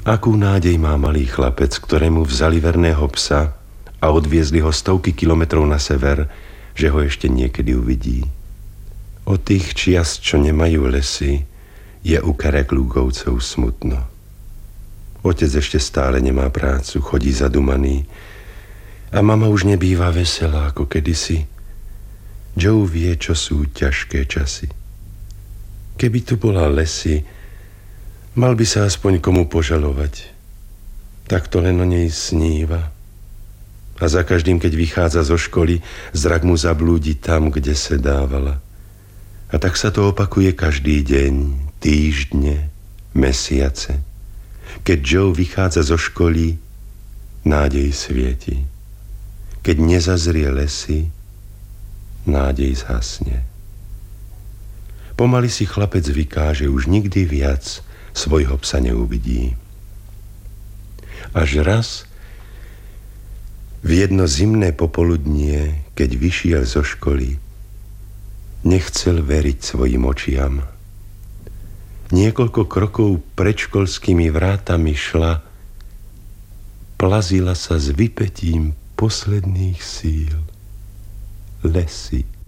Akú nádej má malý chlapec, ktorému vzali verného psa a odviezli ho stovky kilometrov na sever, že ho ešte niekedy uvidí. O tých čias, čo nemajú lesy, je u Kereklúgovcov smutno. Otec ešte stále nemá prácu, chodí zadumaný a mama už nebýva veselá ako kedysi. Joe vie, čo sú ťažké časy. Keby tu bola lesy, mal by sa aspoň komu požalovať. Tak to len o nej sníva. A za každým, keď vychádza zo školy, zrak mu zablúdi tam, kde sedávala. A tak sa to opakuje každý deň, týždne, mesiace. Keď Joe vychádza zo školy, nádej svieti. Keď nezazrie lesy, nádej zhasne. Pomaly si chlapec zvyká, že už nikdy viac svojho psa neuvidí. Až raz, v jedno zimné popoludnie, keď vyšiel zo školy, nechcel veriť svojim očiam. Niekoľko krokov pred školskými vrátami šla, plazila sa s vypätím posledných síl. Lesy.